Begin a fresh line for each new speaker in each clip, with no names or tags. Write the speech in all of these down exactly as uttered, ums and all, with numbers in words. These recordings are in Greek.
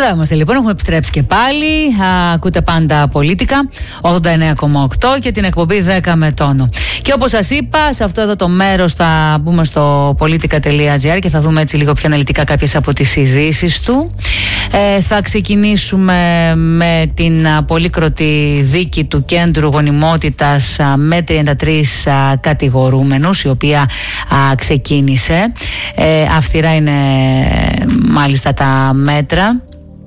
Εδώ είμαστε λοιπόν, έχουμε επιστρέψει και πάλι. Ακούτε πάντα Πολίτικα ογδόντα εννέα κόμμα οκτώ και την εκπομπή δέκα με τόνο. Και όπως σας είπα, σε αυτό εδώ το μέρος θα μπούμε στο politica τελεία gr και θα δούμε έτσι λίγο πιο αναλυτικά κάποιες από τις ειδήσεις του. Ε, θα ξεκινήσουμε με την πολύκροτη δίκη του Κέντρου Γονιμότητας με τριάντα τρεις κατηγορούμενους, η οποία α, ξεκίνησε. Ε, αυστηρά είναι μάλιστα τα μέτρα.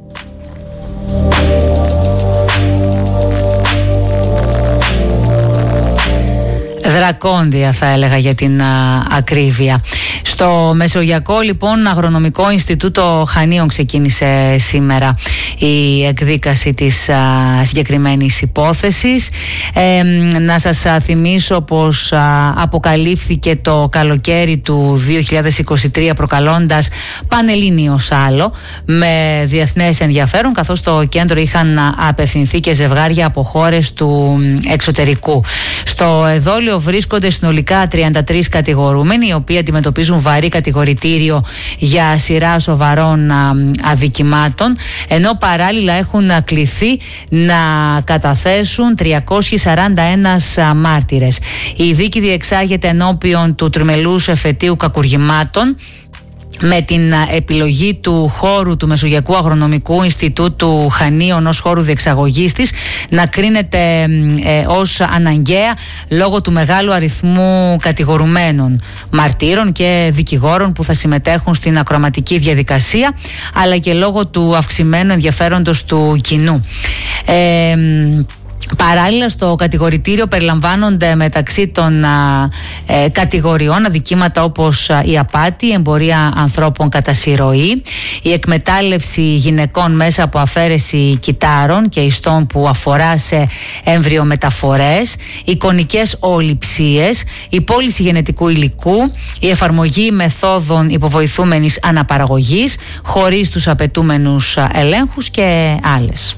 Δρακόντια θα έλεγα για την α, ακρίβεια. Στο Μεσογειακό λοιπόν Αγρονομικό Ινστιτούτο Χανίων ξεκίνησε σήμερα η εκδίκαση της α, συγκεκριμένης υπόθεσης. Ε, να σας α, θυμίσω πως α, αποκαλύφθηκε το καλοκαίρι του δύο χιλιάδες είκοσι τρία προκαλώντας πανελλήνιο σάλο με διεθνές ενδιαφέρον, καθώς στο κέντρο είχαν α, απευθυνθεί και ζευγάρια από χώρες του εξωτερικού. Στο εδόλιο βρίσκονται συνολικά τριάντα τρεις κατηγορούμενοι, οι οποίοι αντιμετωπίζουν βαρύ κατηγορητήριο για σειρά σοβαρών α, αδικημάτων, ενώ παράλληλα έχουν κληθεί να καταθέσουν τριακόσιοι σαράντα ένα μάρτυρες. Η δίκη διεξάγεται ενώπιον του τριμελούς εφετείου κακουργημάτων, με την επιλογή του χώρου του Μεσογειακού Αγρονομικού Ινστιτούτου Χανίων ως χώρου διεξαγωγής της να κρίνεται ε, ως αναγκαία λόγω του μεγάλου αριθμού κατηγορουμένων, μαρτύρων και δικηγόρων που θα συμμετέχουν στην ακροαματική διαδικασία, αλλά και λόγω του αυξημένου ενδιαφέροντος του κοινού. Ε, Παράλληλα, στο κατηγορητήριο περιλαμβάνονται μεταξύ των α, ε, κατηγοριών αδικήματα όπως α, η απάτη, η εμπορία ανθρώπων κατά συρροή, η εκμετάλλευση γυναικών μέσα από αφαίρεση κυτάρων και ιστών που αφορά σε εμβριομεταφορές, εικονικές οολιψίες, η πώληση γενετικού υλικού, η εφαρμογή μεθόδων υποβοηθούμενης αναπαραγωγής χωρίς τους απαιτούμενους α, ελέγχους και άλλες.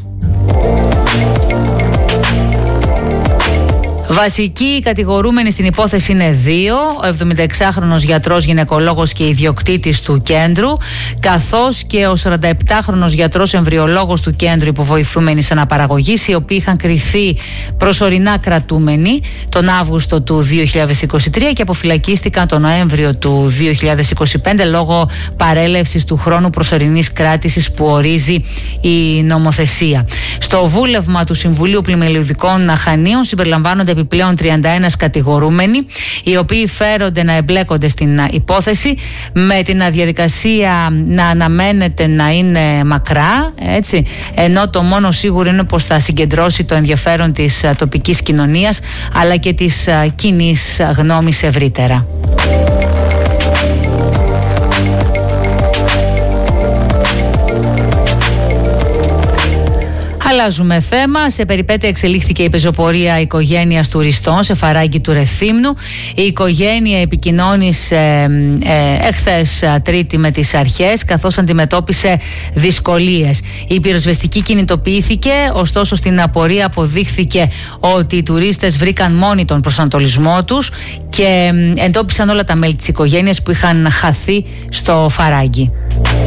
Βασικοί κατηγορούμενοι στην υπόθεση είναι δύο, ο εβδομηνταεξάχρονος γιατρός γυναικολόγος και ιδιοκτήτης του κέντρου, καθώς και ο σαρανταεπτάχρονος γιατρός εμβριολόγος του κέντρου υποβοηθούμενης αναπαραγωγής, οι οποίοι είχαν κριθεί προσωρινά κρατούμενοι τον Αύγουστο του δύο χιλιάδες είκοσι τρία και αποφυλακίστηκαν τον Νοέμβριο του δύο χιλιάδες είκοσι πέντε λόγω παρέλευσης του χρόνου προσωρινής κράτησης που ορίζει η νομοθεσία. Στο βούλευμα του Συμβουλίου Πλημελιωδικών Χανίων συμπεριλαμβάνονται επιπλέον τριάντα ένα κατηγορούμενοι, οι οποίοι φέρονται να εμπλέκονται στην υπόθεση, με την διαδικασία να αναμένεται να είναι μακρά, έτσι, ενώ το μόνο σίγουρο είναι πως θα συγκεντρώσει το ενδιαφέρον της τοπικής κοινωνίας αλλά και της κοινής γνώμης ευρύτερα. Αλλάζουμε θέμα. Σε περιπέτεια εξελίχθηκε η πεζοπορία οικογένειας τουριστών σε Φαράγγι του Ρεθύμνου. Η οικογένεια επικοινώνησε ε, εχθές Τρίτη με τις αρχές, καθώς αντιμετώπισε δυσκολίες. Η πυροσβεστική κινητοποιήθηκε, ωστόσο στην απορία αποδείχθηκε ότι οι τουρίστες βρήκαν μόνοι τον προσανατολισμό τους και ε, εντόπισαν όλα τα μέλη της οικογένειας που είχαν χαθεί στο Φαράγγι.